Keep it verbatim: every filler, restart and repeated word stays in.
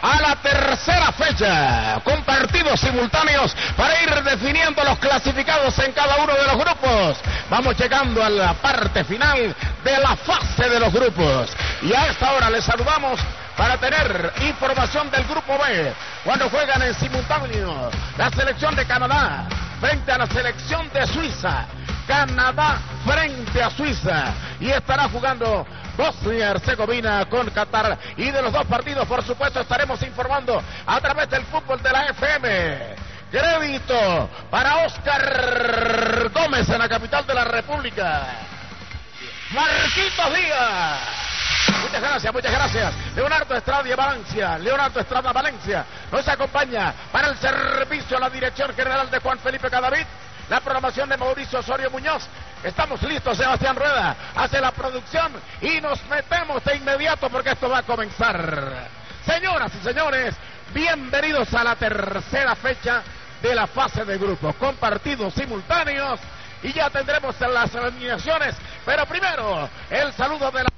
a la tercera fecha, con partidos simultáneos para ir definiendo los clasificados en cada uno de los grupos. Vamos llegando a la parte final de la fase de los grupos. Y a esta hora les saludamos para tener información del grupo B, cuando juegan en simultáneo la selección de Canadá frente a la selección de Suiza. Canadá frente a Suiza, y estará jugando Bosnia y Herzegovina con Qatar, y de los dos partidos por supuesto estaremos informando a través del fútbol de la F M. Crédito para Oscar Gómez en la capital de la República, Marquitos Díaz. Muchas gracias, muchas gracias. Leonardo Estrada Valencia, Leonardo Estrada Valencia nos acompaña para el servicio a la dirección general de Juan Felipe Cadavid, la programación de Mauricio Osorio Muñoz. Estamos listos, Sebastián Rueda hace la producción y nos metemos de inmediato porque esto va a comenzar. Señoras y señores, bienvenidos a la tercera fecha de la fase de grupos, con partidos simultáneos, y ya tendremos las eliminaciones, pero primero el saludo de la